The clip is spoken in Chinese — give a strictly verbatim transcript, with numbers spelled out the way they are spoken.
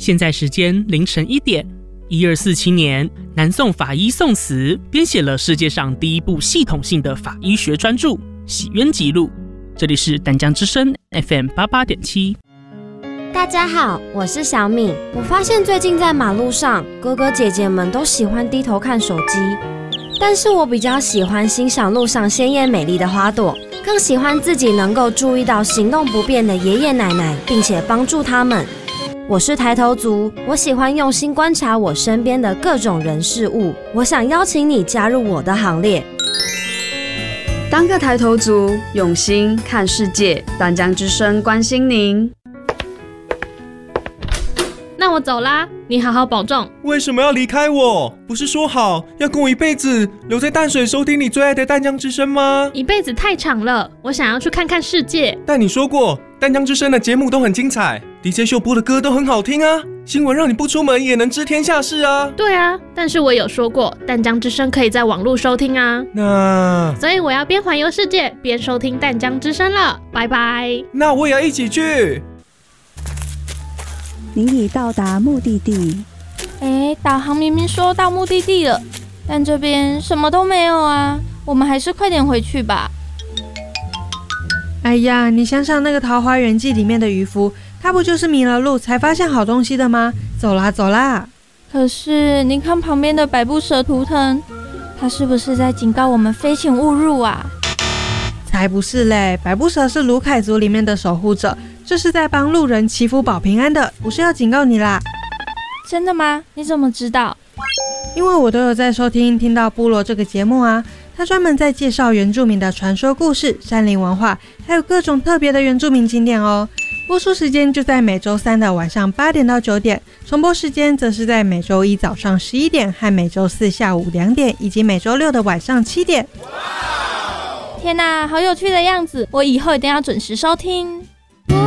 现在时间凌晨一点。一二四七年，南宋法医宋慈编写了世界上第一部系统性的法医学专著《洗冤集录》。这里是淡江之声 F M 八八点七。 大家好，我是小敏。我发现最近在马路上，哥哥姐姐们都喜欢低头看手机，但是我比较喜欢欣赏路上鲜艳美丽的花朵，更喜欢自己能够注意到行动不便的爷爷奶奶，并且帮助他们。我是抬头族，我喜欢用心观察我身边的各种人事物。我想邀请你加入我的行列， 当个抬头族，用心看世界。淡江之声关心您。 那我走啦，你好好保重。 为什么要离开我？不是说好要跟我一辈子留在淡水收听你最爱的淡江之声吗？ 一辈子太长了，我想要去看看世界。 但你说过淡江之声的节目都很精彩， D J 秀播的歌都很好听啊，新闻让你不出门也能知天下事啊。 对啊，但是我有说过淡江之声可以在网络收听啊。 那所以我要边环游世界边收听淡江之声了，拜拜。 那我也要一起去。 您已到达目的地。 哎，导航明明说到目的地了，但这边什么都没有啊，我们还是快点回去吧。 哎呀，你想想那个《桃花源记》里面的渔夫，他不就是迷了路才发现好东西的吗？走啦走啦。 可是你看旁边的百步蛇图腾，他是不是在警告我们非请勿入啊？ 才不是嘞，百步蛇是卢凯族里面的守护者，这是在帮路人祈福保平安的，不是要警告你啦。 真的吗？你怎么知道？ 因为我都有在收听听到部落这个节目啊，他专门在介绍原住民的传说故事、山林文化，还有各种特别的原住民景点哦。播出时间就在每周三的晚上八点到九点，重播时间则是在每周一早上十一点和每周四下午两点，以及每周六的晚上七点。 天哪，好有趣的样子，我以后一定要准时收听。